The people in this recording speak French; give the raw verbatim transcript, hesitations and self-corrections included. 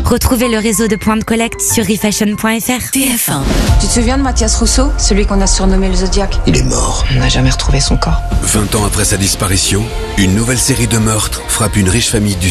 Retrouvez le réseau de points de collecte sur refashion point f r. T F un. Tu te souviens de Mathias Rousseau, celui qu'on a surnommé le Zodiac? Il est mort. On n'a jamais retrouvé son corps. vingt ans après sa disparition, une nouvelle série de meurtres frappe une riche famille du